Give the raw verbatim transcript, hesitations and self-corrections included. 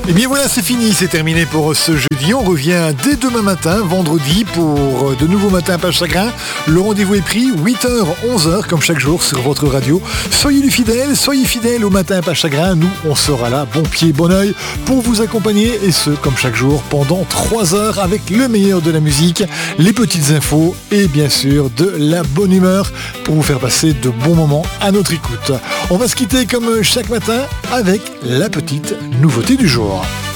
Et bien voilà, c'est fini, c'est terminé pour ce jeudi. On revient dès demain matin, vendredi, pour de nouveaux matins pas chagrin. Le rendez-vous est pris, huit heures, onze heures, comme chaque jour sur votre radio. Soyez du fidèle, soyez fidèles au matin pas chagrin. Nous, on sera là, bon pied, bon oeil, pour vous accompagner. Et ce, comme chaque jour, pendant trois heures, avec le meilleur de la musique, les petites infos et bien sûr de la bonne humeur pour vous faire passer de bons moments à notre écoute. On va se quitter comme chaque matin avec la petite nouveauté du jour.